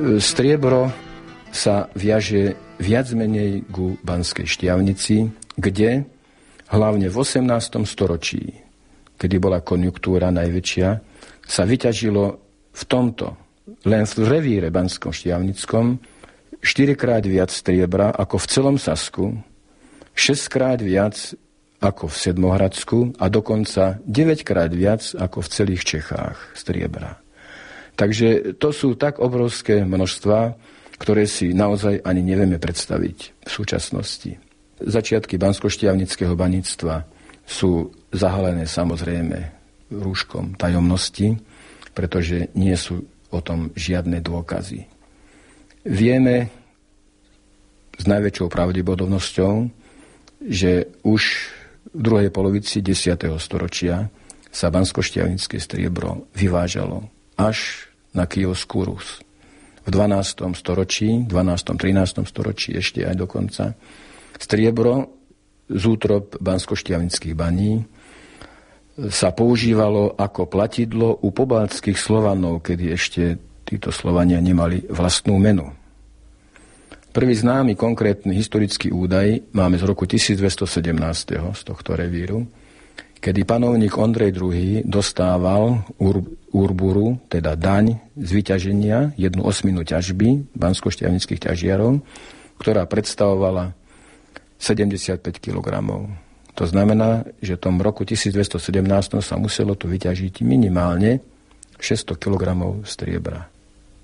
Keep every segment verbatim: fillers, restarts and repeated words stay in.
Striebro sa viaže viac menej ku Banskej Štiavnici, kde hlavne v osemnástom storočí, kedy bola konjunktúra najväčšia, sa vyťažilo v tomto, len v revíre Banskom Štiavnickom, štyrikrát viac striebra ako v celom Sasku, šesťkrát viac ako v Sedmohradsku a dokonca deväťkrát viac ako v celých Čechách striebra. Takže to sú tak obrovské množstvá, ktoré si naozaj ani nevieme predstaviť v súčasnosti. Začiatky banskoštiavnického baníctva sú zahalené samozrejme rúškom tajomnosti, pretože nie sú o tom žiadne dôkazy. Vieme s najväčšou pravdepodobnosťou, že už v druhej polovici desiateho storočia sa banskoštiavnické striebro vyvážalo až na Kyjovskú Rus. V dvanástom storočí, dvanástom trinástom storočí ešte aj dokonca, striebro z útrop banskoštiavnických baní sa používalo ako platidlo u pobaltských Slovanov, kedy ešte títo Slovania nemali vlastnú menu. Prvý známy konkrétny historický údaj máme z roku tisícdvestosedemnásť z tohto revíru, kedy panovník Ondrej druhý. dostával ur, urburu, teda daň z vyťaženia, jednu osminu ťažby banskoštiavnických ťažiarov, ktorá predstavovala sedemdesiatpäť kilogramov. To znamená, že v tom roku tisícdvestosedemnásť sa muselo tu vyťažiť minimálne šesťsto kilogramov striebra. E,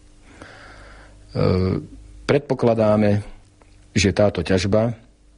predpokladáme, že táto ťažba e,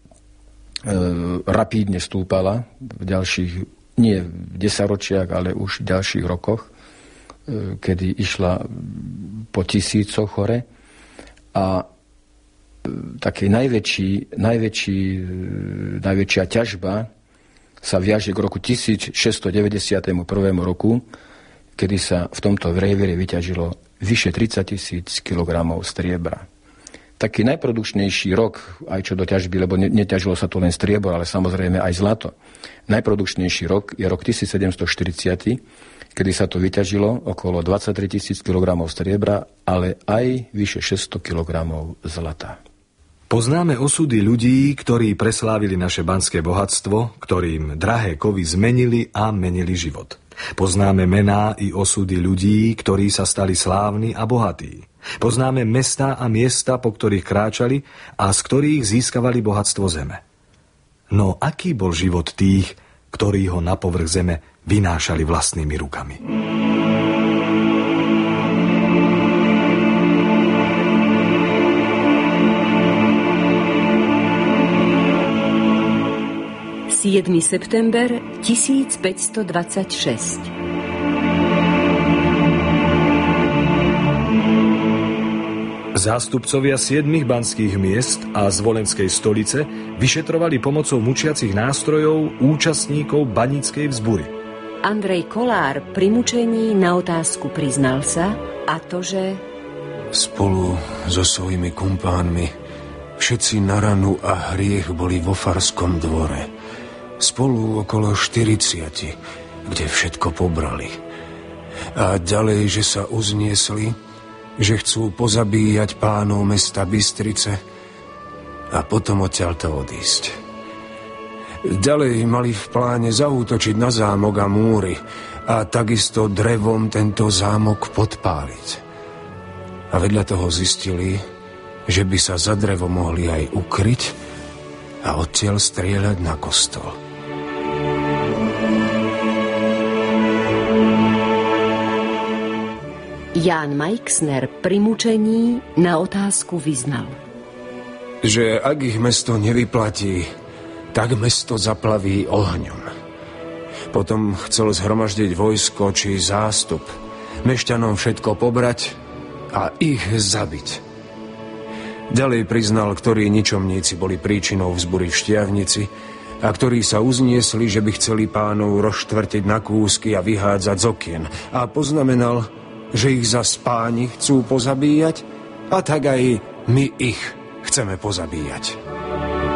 rapídne stúpala v ďalších, nie v desaťročiach, ale už v ďalších rokoch, e, kedy išla po tisícoch hore. A taký najväčší, najväčší, najväčšia ťažba sa viaže k roku tisícšesťstodeväťdesiatjeden roku, kedy sa v tomto revíre vyťažilo vyše tridsať tisíc kilogramov striebra. Taký najprodukčnejší rok, aj čo do ťažby, lebo neťažilo sa tu len striebro, ale samozrejme aj zlato. Najprodukčnejší rok je rok tisícsedemstoštyridsať, kedy sa to vyťažilo okolo dvadsaťtri tisíc kilogramov striebra, ale aj vyše šesťsto kilogramov zlata. Poznáme osudy ľudí, ktorí preslávili naše banské bohatstvo, ktorým drahé kovy zmenili a menili život. Poznáme mená i osudy ľudí, ktorí sa stali slávni a bohatí. Poznáme mestá a miesta, po ktorých kráčali a z ktorých získavali bohatstvo zeme. No aký bol život tých, ktorí ho na povrch zeme vynášali vlastnými rukami? siedmy september tisícpäťstodvadsaťšesť. Zástupcovia siedmich banských miest a z volenskej stolice vyšetrovali pomocou mučiacich nástrojov účastníkov baníckej vzbury. Andrej Kolár pri mučení na otázku priznal sa, a to, že spolu so svojimi kumpánmi všetci na ranu a hriech boli vo farskom dvore. Spolu okolo štyridsiati, kde všetko pobrali. A ďalej, že sa uzniesli, že chcú pozabíjať pánov mesta Bystrice a potom odtiaľto odísť. Ďalej mali v pláne zaútočiť na zámok a múry a takisto drevom tento zámok podpáliť. A vedľa toho zistili, že by sa za drevo mohli aj ukryť a odtiaľ strieľať na kostol. Ján Majksner pri mučení na otázku vyznal, že ak ich mesto nevyplatí, tak mesto zaplaví ohňom. Potom chcel zhromaždiť vojsko či zástup, mešťanom všetko pobrať a ich zabiť. Ďalej priznal, ktorí ničomníci boli príčinou vzbury v Štiavnici a ktorí sa uzniesli, že by chceli pánov rozštvrtiť na kúsky a vyhádzať z okien. A poznamenal, že ich zas páni chcú pozabíjať a tak aj my ich chceme pozabíjať.